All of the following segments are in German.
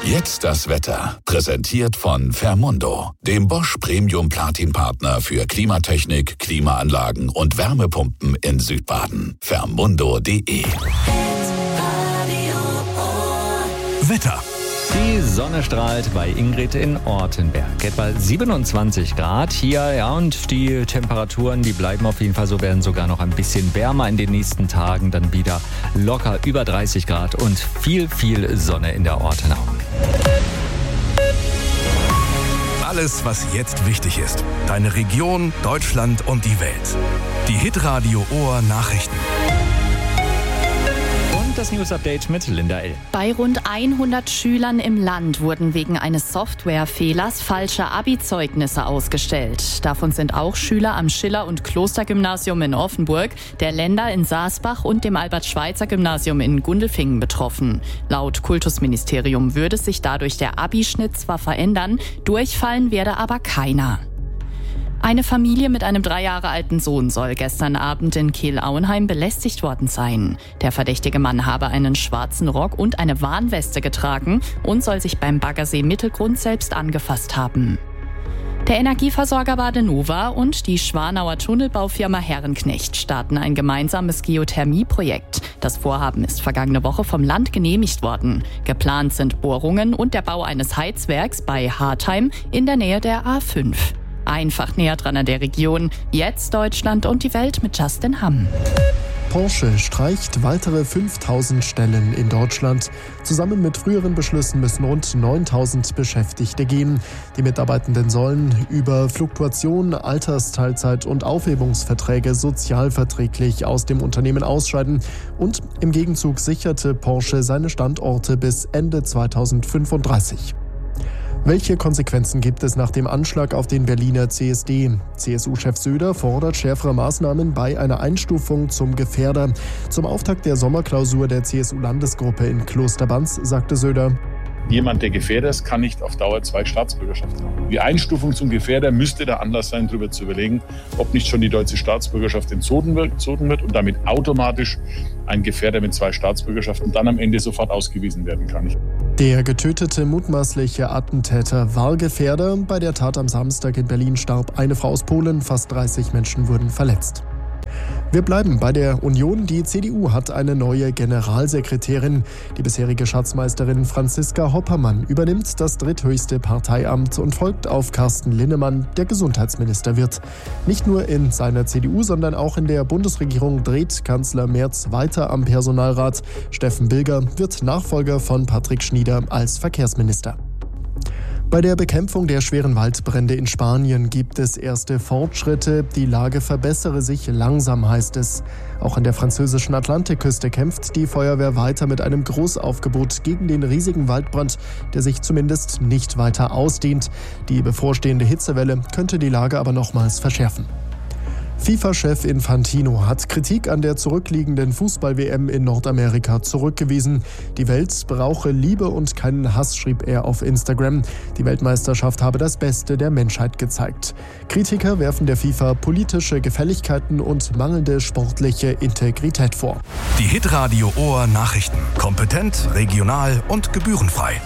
Jetzt das Wetter. Präsentiert von Fermundo, dem Bosch Premium Platin Partner für Klimatechnik, Klimaanlagen und Wärmepumpen in Südbaden. Fermundo.de. Wetter. Die Sonne strahlt bei Ingrid in Ortenberg. Etwa 27 Grad hier, ja, und die Temperaturen, die bleiben auf jeden Fall so, werden sogar noch ein bisschen wärmer in den nächsten Tagen. Dann wieder locker über 30 Grad und viel Sonne in der Ortenau. Alles, was jetzt wichtig ist. Deine Region, Deutschland und die Welt. Die Hitradio Ohr Nachrichten. Das News-Update mit Linda L. Bei rund 100 Schülern im Land wurden wegen eines Softwarefehlers falsche Abi-Zeugnisse ausgestellt. Davon sind auch Schüler am Schiller- und Klostergymnasium in Offenburg, der Länder in Sasbach und dem Albert-Schweitzer-Gymnasium in Gundelfingen betroffen. Laut Kultusministerium würde sich dadurch der Abi-Schnitt zwar verändern, durchfallen werde aber keiner. Eine Familie mit einem 3 Jahre alten Sohn soll gestern Abend in Kehl-Auenheim belästigt worden sein. Der verdächtige Mann habe einen schwarzen Rock und eine Warnweste getragen und soll sich beim Baggersee Mittelgrund selbst angefasst haben. Der Energieversorger Badenova und die Schwanauer Tunnelbaufirma Herrenknecht starten ein gemeinsames Geothermieprojekt. Das Vorhaben ist vergangene Woche vom Land genehmigt worden. Geplant sind Bohrungen und der Bau eines Heizwerks bei Hartheim in der Nähe der A5. Einfach näher dran an der Region. Jetzt Deutschland und die Welt mit Justin Hamm. Porsche streicht weitere 5.000 Stellen in Deutschland. Zusammen mit früheren Beschlüssen müssen rund 9.000 Beschäftigte gehen. Die Mitarbeitenden sollen über Fluktuation, Altersteilzeit und Aufhebungsverträge sozialverträglich aus dem Unternehmen ausscheiden. Und im Gegenzug sicherte Porsche seine Standorte bis Ende 2035. Welche Konsequenzen gibt es nach dem Anschlag auf den Berliner CSD? CSU-Chef Söder fordert schärfere Maßnahmen bei einer Einstufung zum Gefährder. Zum Auftakt der Sommerklausur der CSU-Landesgruppe in Klosterbanz sagte Söder: Jemand, der Gefährder ist, kann nicht auf Dauer 2 Staatsbürgerschaften haben. Die Einstufung zum Gefährder müsste der Anlass sein, darüber zu überlegen, ob nicht schon die deutsche Staatsbürgerschaft entzogen wird und damit automatisch ein Gefährder mit 2 Staatsbürgerschaften dann am Ende sofort ausgewiesen werden kann. Der getötete mutmaßliche Attentäter war Gefährder. Bei der Tat am Samstag in Berlin starb eine Frau aus Polen, fast 30 Menschen wurden verletzt. Wir bleiben bei der Union. Die CDU hat eine neue Generalsekretärin. Die bisherige Schatzmeisterin Franziska Hoppermann übernimmt das dritthöchste Parteiamt und folgt auf Carsten Linnemann, der Gesundheitsminister wird. Nicht nur in seiner CDU, sondern auch in der Bundesregierung dreht Kanzler Merz weiter am Personalrat. Steffen Bilger wird Nachfolger von Patrick Schnieder als Verkehrsminister. Bei der Bekämpfung der schweren Waldbrände in Spanien gibt es erste Fortschritte. Die Lage verbessere sich langsam, heißt es. Auch an der französischen Atlantikküste kämpft die Feuerwehr weiter mit einem Großaufgebot gegen den riesigen Waldbrand, der sich zumindest nicht weiter ausdehnt. Die bevorstehende Hitzewelle könnte die Lage aber nochmals verschärfen. FIFA-Chef Infantino hat Kritik an der zurückliegenden Fußball-WM in Nordamerika zurückgewiesen. Die Welt brauche Liebe und keinen Hass, schrieb er auf Instagram. Die Weltmeisterschaft habe das Beste der Menschheit gezeigt. Kritiker werfen der FIFA politische Gefälligkeiten und mangelnde sportliche Integrität vor. Die Hitradio Ohr Nachrichten. Kompetent, regional und gebührenfrei.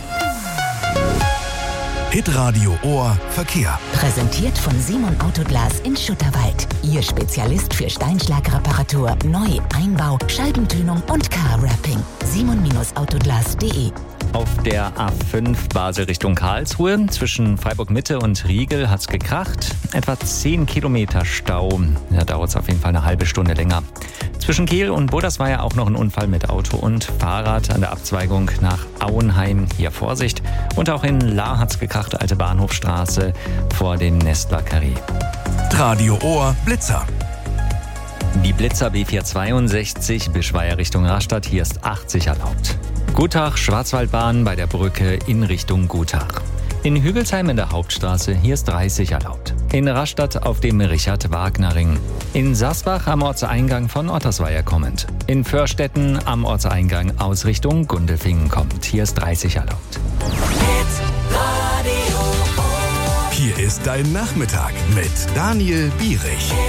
Hitradio Ohr Verkehr. Präsentiert von Simon Autoglas in Schutterwald. Ihr Spezialist für Steinschlagreparatur, Neu-, Einbau, Scheibentönung und Car-Wrapping. simon-autoglas.de. Auf der A5 Basel Richtung Karlsruhe zwischen Freiburg-Mitte und Riegel hat's gekracht. Etwa 10 Kilometer Stau. Da dauert es auf jeden Fall eine halbe Stunde länger. Zwischen Kehl und Boders war ja auch noch ein Unfall mit Auto und Fahrrad an der Abzweigung nach Auenheim. Hier Vorsicht. Und auch in Lahr hat's gekracht, Alte Bahnhofstraße vor den Nestler Carré. Radio Ohr Blitzer. Die Blitzer B462 Bischweier Richtung Rastatt. Hier ist 80 erlaubt. Gutach, Schwarzwaldbahn bei der Brücke in Richtung Gutach. In Hügelsheim in der Hauptstraße, hier ist 30 erlaubt. In Rastatt auf dem Richard-Wagner-Ring. In Sasbach am Ortseingang von Ottersweier kommend. In Förstetten am Ortseingang aus Richtung Gundelfingen kommend. Hier ist 30 erlaubt. Hier ist dein Nachmittag mit Daniel Bierich.